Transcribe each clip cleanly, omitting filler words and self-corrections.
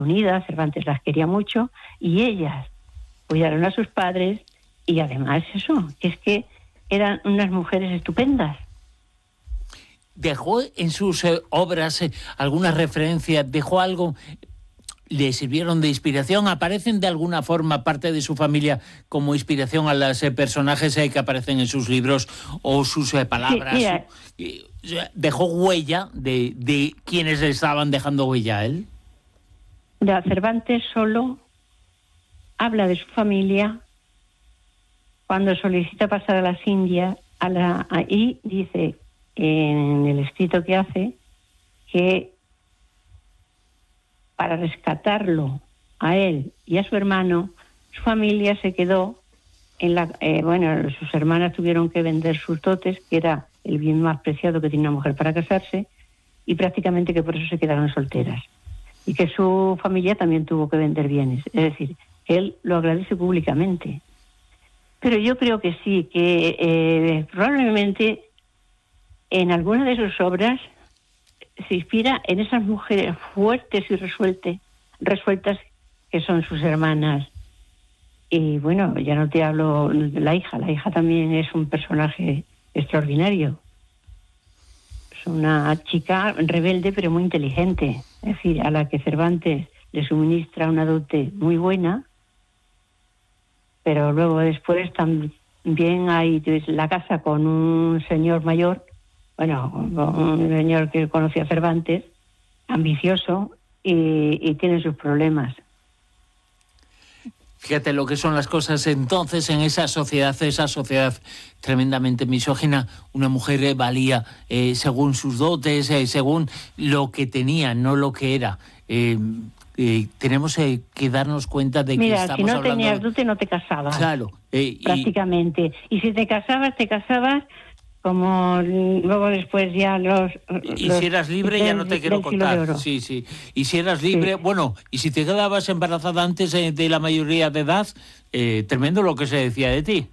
unidas, Cervantes las quería mucho, y ellas cuidaron a sus padres, y además eso, que es que eran unas mujeres estupendas. ¿Dejó en sus obras alguna referencia? ¿Dejó algo? ¿Le sirvieron de inspiración? ¿Aparecen de alguna forma parte de su familia como inspiración a los personajes que aparecen en sus libros o sus palabras? Sí, mira, ¿dejó huella de quienes estaban dejando huella a él? Cervantes solo habla de su familia cuando solicita pasar a las Indias, y dice en el escrito que hace que para rescatarlo a él y a su hermano, su familia se quedó sus hermanas tuvieron que vender sus dotes, que era el bien más preciado que tiene una mujer para casarse, y prácticamente que por eso se quedaron solteras. Y que su familia también tuvo que vender bienes. Es decir, él lo agradece públicamente. Pero yo creo que sí, que probablemente en alguna de sus obras se inspira en esas mujeres fuertes y resueltas que son sus hermanas. Y bueno, ya no te hablo de la hija también es un personaje extraordinario. Es una chica rebelde pero muy inteligente, es decir, a la que Cervantes le suministra una dote muy buena, pero luego después también hay la casa con un señor mayor, un señor que conocía a Cervantes, ambicioso, y tiene sus problemas. Fíjate lo que son las cosas entonces en esa sociedad tremendamente misógina. Una mujer valía según sus dotes, según lo que tenía, no lo que era. Tenemos que darnos cuenta de que estamos hablando... Mira, si no tenías dote no te casabas. Claro. Prácticamente. Y si te casabas como luego después ya y si eras libre, ya no te quiero contar. Sí. Y si eras libre, sí. Bueno, y si te quedabas embarazada antes de la mayoría de edad, tremendo lo que se decía de ti.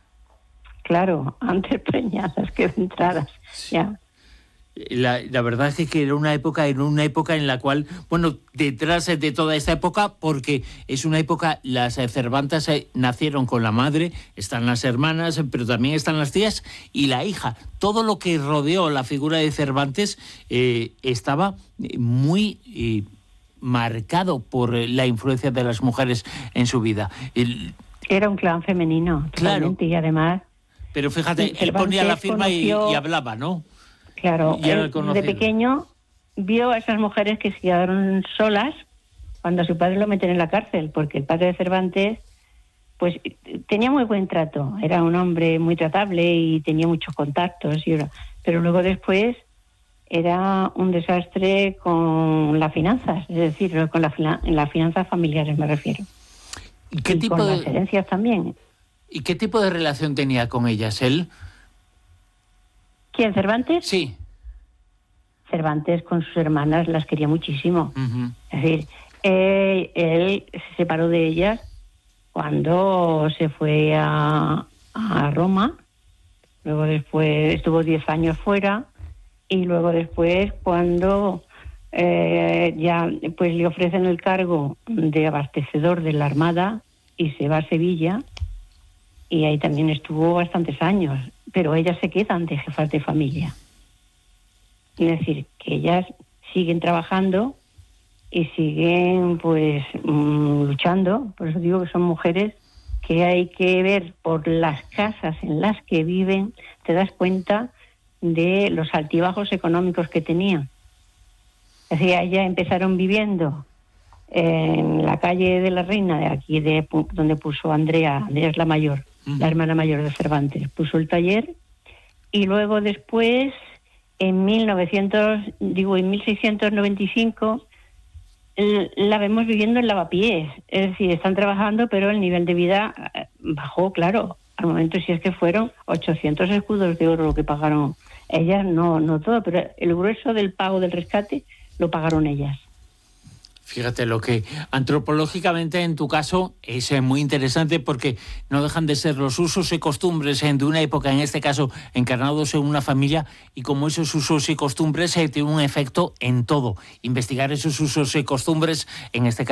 Claro, antes preñadas que entradas, ya. La verdad es que era una época en la cual, detrás de toda esta época, porque es una época, las Cervantes nacieron con la madre, están las hermanas, pero también están las tías y la hija. Todo lo que rodeó la figura de Cervantes estaba muy marcado por la influencia de las mujeres en su vida. Era un clan femenino, claro. Y además... Pero fíjate, él ponía la firma y hablaba, ¿no? Claro, él de pequeño vio a esas mujeres que se quedaron solas cuando a su padre lo meten en la cárcel, porque el padre de Cervantes pues tenía muy buen trato, era un hombre muy tratable y tenía muchos contactos, pero luego después era un desastre con las finanzas, es decir, con las finanzas familiares me refiero. ¿Y qué tipo con las herencias también. ¿Y qué tipo de relación tenía con ellas él? ¿Quién, Cervantes? Sí. Cervantes con sus hermanas las quería muchísimo. Uh-huh. Es decir, él se separó de ellas cuando se fue a Roma, luego después estuvo 10 años fuera, y luego después cuando ya pues le ofrecen el cargo de abastecedor de la Armada y se va a Sevilla, y ahí también estuvo bastantes años, pero ellas se quedan de jefas de familia. Es decir, que ellas siguen trabajando y siguen luchando. Por eso digo que son mujeres que hay que ver por las casas en las que viven, te das cuenta de los altibajos económicos que tenían. Es decir, ellas empezaron viviendo en la calle de la Reina, de aquí, donde puso Andrea es la mayor, la hermana mayor de Cervantes, puso el taller, y luego después, en 1695, la vemos viviendo en Lavapiés. Es decir, están trabajando, pero el nivel de vida bajó, claro. Al momento, si es que fueron 800 escudos de oro lo que pagaron ellas, no todo, pero el grueso del pago del rescate lo pagaron ellas. Fíjate, lo que antropológicamente en tu caso es muy interesante, porque no dejan de ser los usos y costumbres de una época, en este caso encarnados en una familia, y como esos usos y costumbres tienen un efecto en todo. Investigar esos usos y costumbres, en este caso